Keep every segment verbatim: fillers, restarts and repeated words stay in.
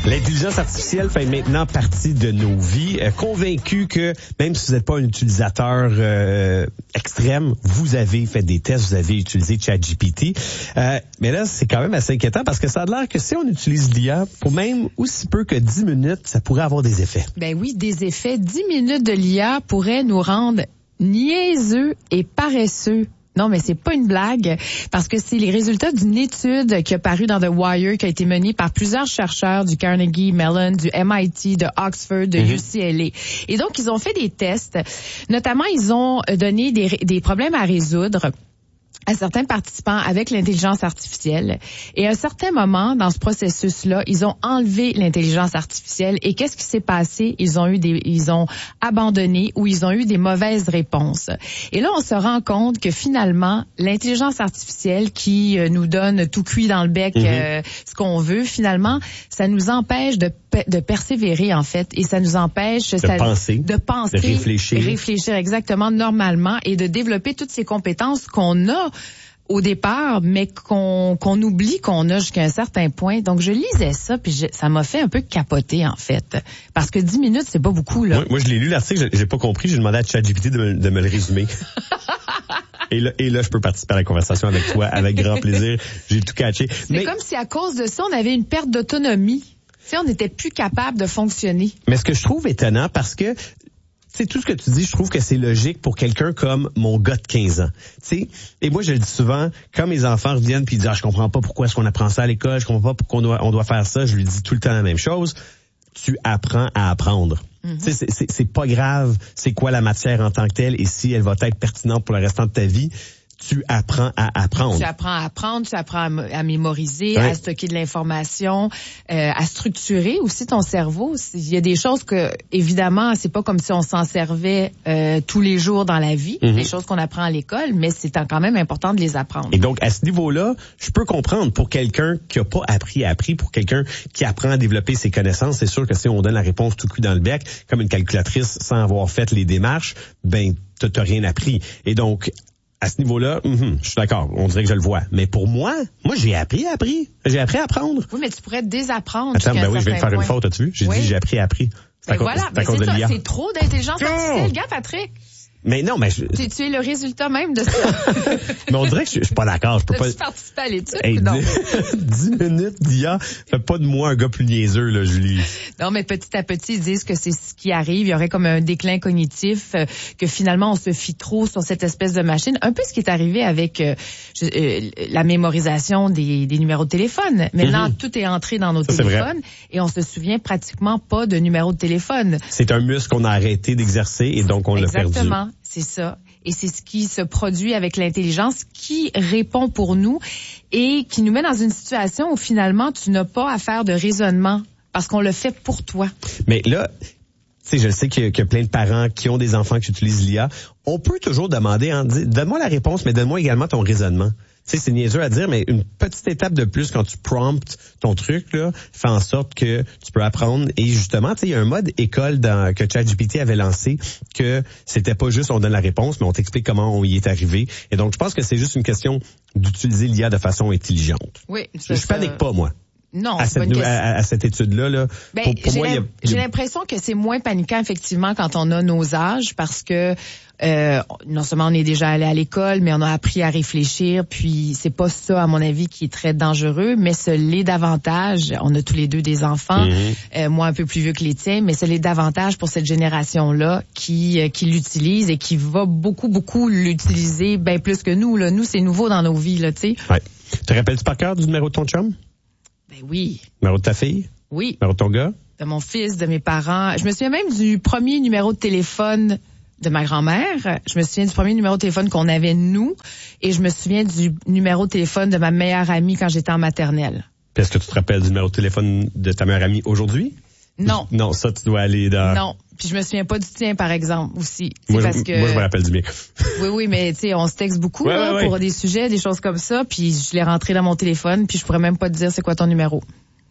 L'intelligence artificielle fait maintenant partie de nos vies. Euh, convaincu que même si vous n'êtes pas un utilisateur euh, extrême, vous avez fait des tests, vous avez utilisé ChatGPT. Euh, mais là, c'est quand même assez inquiétant parce que ça a l'air que si on utilise l'I A pour même aussi peu que dix minutes, ça pourrait avoir des effets. Ben oui, des effets. dix minutes de l'I A pourraient nous rendre niaiseux et paresseux. Non, mais c'est pas une blague, parce que c'est les résultats d'une étude qui a paru dans The Wire, qui a été menée par plusieurs chercheurs du Carnegie Mellon, du M I T, de Oxford, de mm-hmm. U C L A. Et donc, ils ont fait des tests. Notamment, ils ont donné des, des problèmes à résoudre à certains participants avec l'intelligence artificielle. Et à un certain moment, dans ce processus-là, ils ont enlevé l'intelligence artificielle. Et qu'est-ce qui s'est passé? Ils ont eu des, ils ont abandonné ou ils ont eu des mauvaises réponses. Et là, on se rend compte que finalement, l'intelligence artificielle qui euh, nous donne tout cuit dans le bec, mm-hmm. euh, ce qu'on veut, finalement, ça nous empêche de de persévérer, en fait, et ça nous empêche de ça, penser, de penser, de réfléchir. réfléchir exactement normalement et de développer toutes ces compétences qu'on a au départ, mais qu'on qu'on oublie qu'on a jusqu'à un certain point. Donc, je lisais ça, puis je, ça m'a fait un peu capoter, en fait. Parce que dix minutes, c'est pas beaucoup, là. Moi, moi je l'ai lu, l'article, j'ai pas compris, j'ai demandé à ChatGPT de me, de me le résumer. Et là, et là, je peux participer à la conversation avec toi, avec grand plaisir. J'ai tout catché. C'est mais... comme si à cause de ça, on avait une perte d'autonomie. Tu sais, on n'était plus capable de fonctionner. Mais ce que je trouve étonnant, parce que c'est tout ce que tu dis, je trouve que c'est logique pour quelqu'un comme mon gars de quinze ans. Tu sais, et moi je le dis souvent, quand mes enfants reviennent puis ils disent ah, je comprends pas pourquoi est-ce qu'on apprend ça à l'école, je comprends pas pourquoi on doit on doit faire ça, je lui dis tout le temps la même chose. Tu apprends à apprendre. Mm-hmm. Tu sais, c'est, c'est c'est pas grave, c'est quoi la matière en tant que telle et si elle va être pertinente pour le restant de ta vie. Tu apprends à apprendre. Tu apprends à apprendre, tu apprends à, à mémoriser, ouais. à stocker de l'information, euh, à structurer aussi ton cerveau. Il y a des choses que, évidemment, c'est pas comme si on s'en servait euh, tous les jours dans la vie, mm-hmm. des choses qu'on apprend à l'école, mais c'est quand même important de les apprendre. Et donc, à ce niveau-là, je peux comprendre pour quelqu'un qui a pas appris à appris, pour quelqu'un qui apprend à développer ses connaissances, c'est sûr que si on donne la réponse tout cuit dans le bec, comme une calculatrice sans avoir fait les démarches, ben, t'as, t'as rien appris. Et donc, à ce niveau-là, mm-hmm, je suis d'accord, on dirait que je le vois. Mais pour moi, moi, j'ai appris à appris. J'ai appris à apprendre. Oui, mais tu pourrais désapprendre. Attends, ben oui, je viens de faire point. Une faute, as-tu vu? J'ai oui. dit j'ai appris à appris. C'est ben voilà, ben c'est, ça, c'est trop d'intelligence artificielle, gars, Patrick. Mais non, mais je... tu, tu es le résultat même de ça. Mais on dirait que je, je suis pas d'accord. Je peux As-tu pas. participé à l'étude hey, ou non? dix minutes d'I A, fait pas de moi un gars plus niaiseux, là, Julie. Non, mais petit à petit, ils disent que c'est ce qui arrive. Il y aurait comme un déclin cognitif, euh, que finalement on se fie trop sur cette espèce de machine. Un peu ce qui est arrivé avec euh, je, euh, la mémorisation des, des numéros de téléphone. Maintenant, mm-hmm. tout est entré dans nos ça, téléphones et on se souvient pratiquement pas de numéros de téléphone. C'est un muscle qu'on a arrêté d'exercer et donc on l'a perdu. Exactement. C'est ça. Et c'est ce qui se produit avec l'intelligence qui répond pour nous et qui nous met dans une situation où finalement tu n'as pas à faire de raisonnement parce qu'on le fait pour toi. Mais là, tu sais, je sais qu'il y, a, qu'il y a plein de parents qui ont des enfants qui utilisent l'I A. On peut toujours demander, hein, donne-moi la réponse, mais donne-moi également ton raisonnement. Tu sais, c'est niaiseux à dire, mais une petite étape de plus quand tu promptes ton truc, là, fait en sorte que tu peux apprendre. Et justement, tu sais, il y a un mode école dans, que ChatGPT avait lancé, que c'était pas juste on donne la réponse, mais on t'explique comment on y est arrivé. Et donc, je pense que c'est juste une question d'utiliser l'I A de façon intelligente. Oui. Je, je panique pas, moi. Non, à c'est cette, pas une à, à, à cette étude-là, là. Ben, pour, pour j'ai, moi, il y a, j'ai l'impression que c'est moins paniquant, effectivement, quand on a nos âges, parce que euh, non seulement on est déjà allé à l'école, mais on a appris à réfléchir, puis c'est pas ça, à mon avis, qui est très dangereux, mais ce l'est davantage. On a tous les deux des enfants, mm-hmm. euh, moi un peu plus vieux que les tiens, mais ce l'est davantage pour cette génération-là qui euh, qui l'utilise et qui va beaucoup, beaucoup l'utiliser, bien plus que nous. Là. Nous, c'est nouveau dans nos vies, là, tu sais. Ouais. Te rappelles-tu par cœur du numéro de ton chum? Ben oui. Numéro de ta fille? Oui. Numéro de ton gars? De mon fils, de mes parents. Je me souviens même du premier numéro de téléphone de ma grand-mère. Je me souviens du premier numéro de téléphone qu'on avait, nous. Et je me souviens du numéro de téléphone de ma meilleure amie quand j'étais en maternelle. Puis est-ce que tu te rappelles du numéro de téléphone de ta meilleure amie aujourd'hui? Non. Non, ça, tu dois aller dans... Non. Puis je me souviens pas du tien, par exemple, aussi. Moi, parce je, que... moi, je me rappelle du mien. Oui, oui, mais tu sais, on se texte beaucoup ouais, là, ouais, pour ouais. des sujets, des choses comme ça. Puis je l'ai rentré dans mon téléphone, puis je pourrais même pas te dire c'est quoi ton numéro.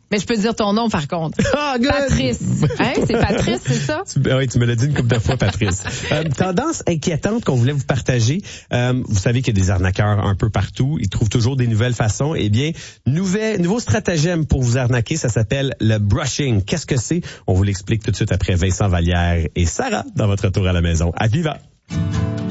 Mais je peux dire ton nom, par contre. Ah, good! Patrice. Hein? C'est Patrice, c'est ça? Tu, oui, tu me l'as dit une couple de fois, Patrice. euh, tendance inquiétante qu'on voulait vous partager. Euh, vous savez qu'il y a des arnaqueurs un peu partout. Ils trouvent toujours des nouvelles façons. Eh bien, nouvel, nouveau stratagème pour vous arnaquer, ça s'appelle le brushing. Qu'est-ce que c'est? On vous l'explique tout de suite après Vincent Vallière et Sarah dans votre retour à la maison. À Viva!